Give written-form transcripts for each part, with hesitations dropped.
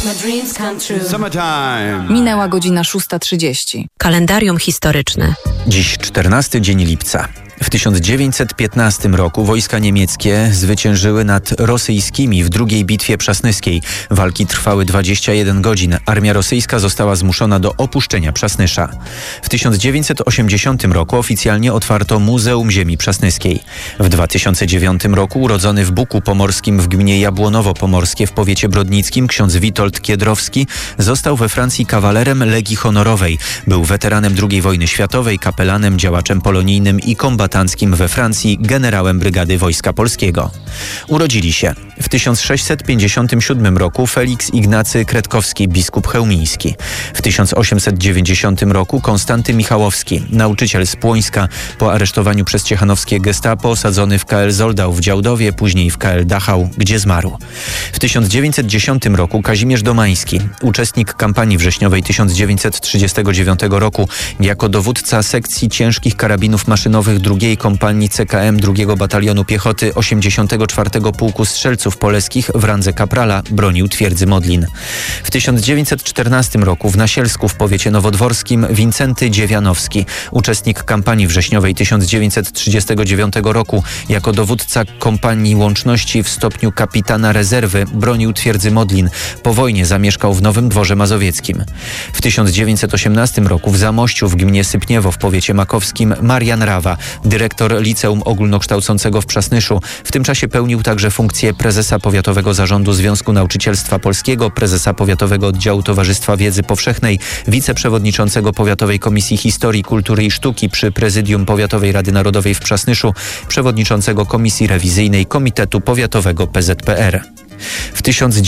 Summertime. Minęła godzina 6:30. Kalendarium historyczne. Dziś 14 dzień lipca. W 1915 roku wojska niemieckie zwyciężyły nad rosyjskimi w drugiej bitwie przasnyskiej. Walki trwały 21 godzin. Armia rosyjska została zmuszona do opuszczenia Przasnysza. W 1980 roku oficjalnie otwarto Muzeum Ziemi Przasnyskiej. W 2009 roku urodzony w Buku Pomorskim w gminie Jabłonowo-Pomorskie w powiecie brodnickim ksiądz Witold Kiedrowski został we Francji kawalerem Legii Honorowej. Był weteranem II wojny światowej, kapelanem, działaczem polonijnym i kombatanckim we Francji, generałem Brygady Wojska Polskiego. Urodzili się w 1657 roku Feliks Ignacy Kretkowski, biskup chełmiński. W 1890 roku Konstanty Michałowski, nauczyciel z Płońska, po aresztowaniu przez ciechanowskie gestapo osadzony w KL Zoldau w Działdowie, później w KL Dachau, gdzie zmarł. W 1910 roku Kazimierz Domański, uczestnik kampanii wrześniowej 1939 roku, jako dowódca sekcji ciężkich karabinów maszynowych II Kompanii CKM II Batalionu Piechoty 84 Pułku Strzelców Poleskich w randze kaprala bronił twierdzy Modlin. W 1914 roku w Nasielsku w powiecie nowodworskim Wincenty Dziewianowski, uczestnik kampanii wrześniowej 1939 roku, jako dowódca Kompanii Łączności w stopniu kapitana rezerwy bronił twierdzy Modlin. Po wojnie zamieszkał w Nowym Dworze Mazowieckim. W 1918 roku w Zamościu w gminie Sypniewo w powiecie makowskim Marian Rawa, dyrektor Liceum Ogólnokształcącego w Przasnyszu. W tym czasie pełnił także funkcję prezesa Powiatowego Zarządu Związku Nauczycielstwa Polskiego, prezesa Powiatowego Oddziału Towarzystwa Wiedzy Powszechnej, wiceprzewodniczącego Powiatowej Komisji Historii, Kultury i Sztuki przy Prezydium Powiatowej Rady Narodowej w Przasnyszu, przewodniczącego Komisji Rewizyjnej Komitetu Powiatowego PZPR. W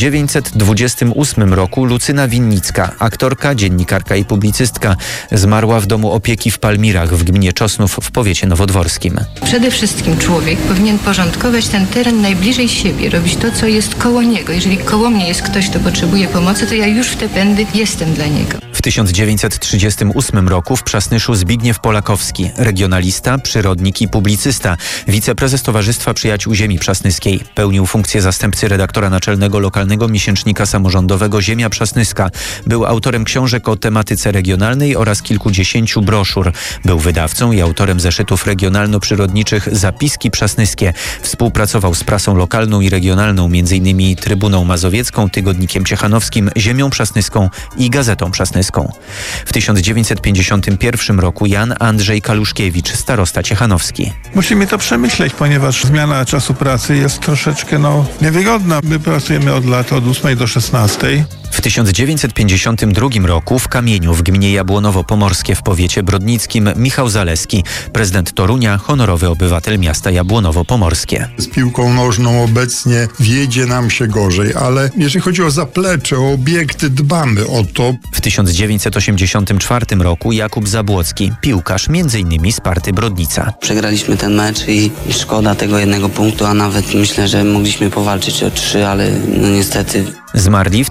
1928 roku Lucyna Winnicka, aktorka, dziennikarka i publicystka, zmarła w domu opieki w Palmirach w gminie Czosnów w powiecie nowodworskim. Przede wszystkim człowiek powinien porządkować ten teren najbliżej siebie, robić to, co jest koło niego. Jeżeli koło mnie jest ktoś, kto potrzebuje pomocy, to ja już w te pędy jestem dla niego. W 1938 roku w Przasnyszu Zbigniew Polakowski, regionalista, przyrodnik i publicysta, wiceprezes Towarzystwa Przyjaciół Ziemi Przasnyskiej. Pełnił funkcję zastępcy redaktora naczelnego lokalnego miesięcznika samorządowego Ziemia Przasnyska. Był autorem książek o tematyce regionalnej oraz kilkudziesięciu broszur. Był wydawcą i autorem zeszytów regionalno-przyrodniczych Zapiski Przasnyskie. Współpracował z prasą lokalną i regionalną, m.in. Trybuną Mazowiecką, Tygodnikiem Ciechanowskim, Ziemią Przasnyską i Gazetą Przasnyską. W 1951 roku Jan Andrzej Kaluszkiewicz, starosta ciechanowski. Musimy to przemyśleć, ponieważ zmiana czasu pracy jest troszeczkę niewygodna. My pracujemy od lat od 8 do 16. W 1952 roku w Kamieniu w gminie Jabłonowo-Pomorskie w powiecie brodnickim Michał Zaleski, prezydent Torunia, honorowy obywatel miasta Jabłonowo-Pomorskie. Z piłką nożną obecnie wiedzie nam się gorzej, ale jeżeli chodzi o zaplecze, o obiekty, dbamy o to. W 1984 roku Jakub Zabłocki, piłkarz m.in. Sparty Brodnica. Przegraliśmy ten mecz i szkoda tego jednego punktu, a nawet myślę, że mogliśmy powalczyć o 3, ale niestety. Zmarli w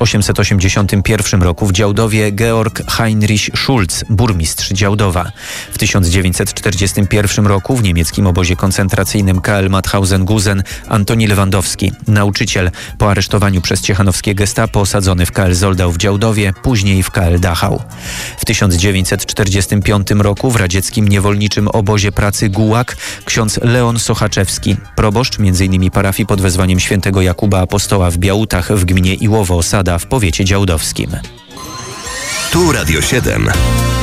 1881 roku w Działdowie Georg Heinrich Schulz, burmistrz Działdowa. W 1941 roku w niemieckim obozie koncentracyjnym KL Mauthausen-Gusen Antoni Lewandowski, nauczyciel, po aresztowaniu przez ciechanowskie gestapo osadzony w KL Zoldau w Działdowie, później w KL Dachau. W 1945 roku w radzieckim niewolniczym obozie pracy Gułag ksiądz Leon Sochaczewski, proboszcz m.in. parafii pod wezwaniem świętego Jakuba Apostoła w Białutach w gminie Iłowo-Osada w powiecie działdowskim. Tu Radio 7.